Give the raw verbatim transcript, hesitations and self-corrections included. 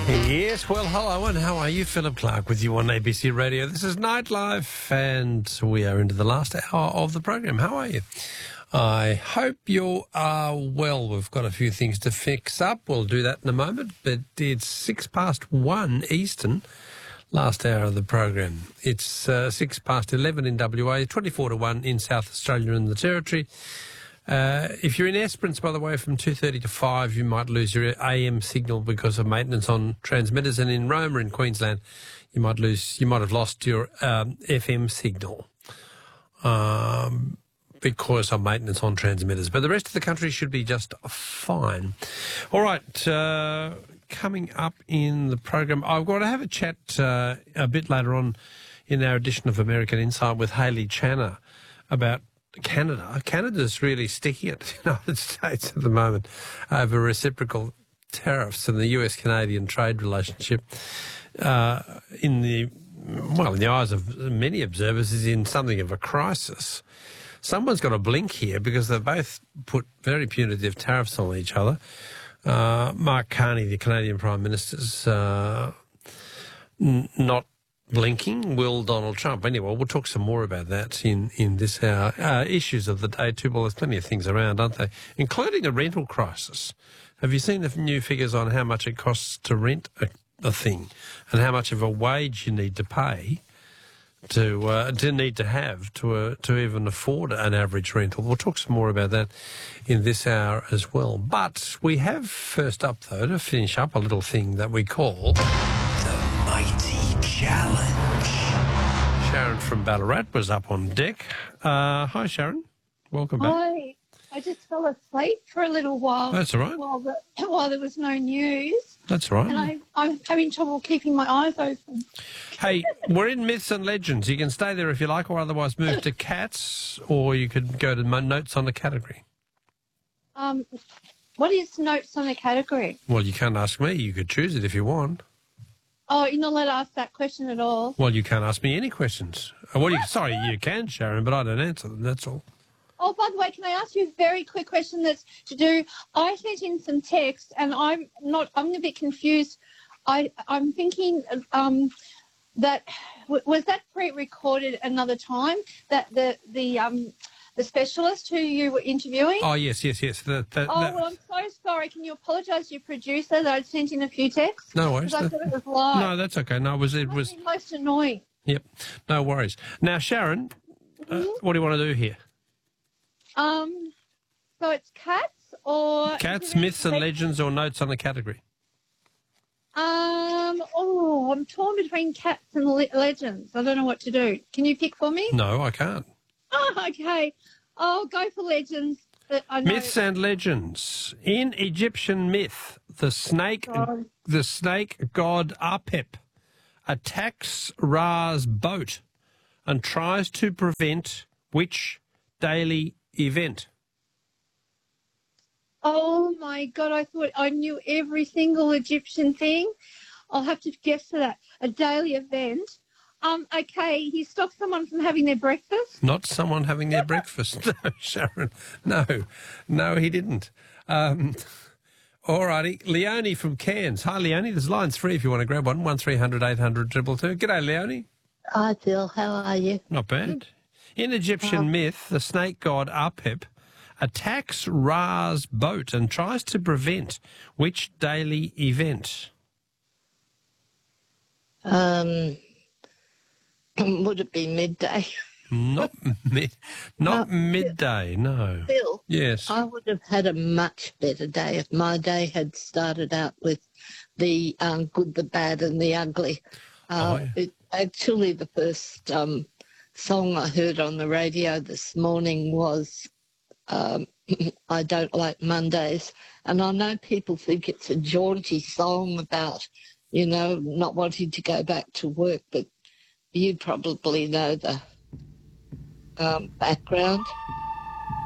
Yes, well, hello, and how are you? Philip Clark with you on A B C Radio. This is Nightlife, and we are into the last hour of the program. How are you? I hope you are well. We've got a few things to fix up. We'll do that in a moment, but it's six past one Eastern, last hour of the program. It's uh, six past eleven in W A, twenty-four to one in South Australia and the Territory. Uh, if you're in Esperance, by the way, from two thirty to five, you might lose your A M signal because of maintenance on transmitters. And in Roma in Queensland, you might lose, you might have lost your um, F M signal um, because of maintenance on transmitters. But the rest of the country should be just fine. All right, uh, coming up in the program, I've got to have a chat uh, a bit later on in our edition of American Insight with Hayley Channer about Canada. Canada's really sticking at the United States at the moment over reciprocal tariffs and the U S-Canadian trade relationship. Uh, in the well, in the eyes of many observers, is in something of a crisis. Someone's got to blink here because they've both put very punitive tariffs on each other. Uh, Mark Carney, the Canadian Prime Minister's uh, n- not blinking. Will Donald Trump? Anyway, we'll talk some more about that in, in this hour. Uh, issues of the day too. Well, there's plenty of things around, aren't they? Including a rental crisis. Have you seen the new figures on how much it costs to rent a, a thing and how much of a wage you need to pay to uh, to need to have to uh, to even afford an average rental? We'll talk some more about that in this hour as well. But we have first up, though, to finish up a little thing that we call the Mighty Challenge. Sharon from Ballarat was up on deck. Uh, hi, Sharon. Welcome back. Hi. I just fell asleep for a little while. That's all right. While, the, while there was no news. That's all right. And I, I'm having trouble keeping my eyes open. Hey, we're in Myths and Legends. You can stay there if you like, or otherwise move to Cats, or you could go to my notes on the category. Um, what is notes on the category? Well, you can't ask me. You could choose it if you want. Oh, you're not allowed to ask that question at all. Well, you can't ask me any questions. Well, you, sorry, you can, Sharon, but I don't answer them, that's all. Oh, by the way, can I ask you a very quick question that's to do? I sent in some text, and I'm not. I'm a bit confused. I I'm thinking um, that was that pre-recorded another time that the the um the specialist who you were interviewing. Oh yes, yes, yes. That, that, oh that... well, I'm so sorry. Can you apologise to your producer that I sent in a few texts? No worries. Because I thought it was live. No, that's okay. No, it was it was most annoying. Yep. No worries. Now, Sharon, mm-hmm. uh, what do you want to do here? Um, so it's cats or... Cats, myths and legends, or notes on the category? Um, oh, I'm torn between cats and le- legends. I don't know what to do. Can you pick for me? No, I can't. Oh, okay. I'll go for legends. But I know. Myths and legends. In Egyptian myth, the snake, God. the snake god Apep attacks Ra's boat and tries to prevent which daily event? Oh, my God. I thought I knew every single Egyptian thing. I'll have to guess to that. A daily event. Um, okay, he stopped someone from having their breakfast? Not someone having their breakfast. No, Sharon. No. No, he didn't. Um, all righty. Leonie from Cairns. Hi, Leonie. There's lines free if you want to grab one. one three hundred eight hundred two two two. G'day, Leonie. Hi, Phil. How are you? Not bad. In Egyptian Um, myth, the snake god Apep attacks Ra's boat and tries to prevent which daily event? Um, would it be midday? Not mid, not Uh, midday, no. Phil, Yes. I would have had a much better day if my day had started out with the um, good, the bad, and the ugly. Uh, Oh, yeah. it, actually, the first um, song I heard on the radio this morning was um, I Don't Like Mondays. And I know people think it's a jaunty song about, you know, not wanting to go back to work, but you probably know the um, background.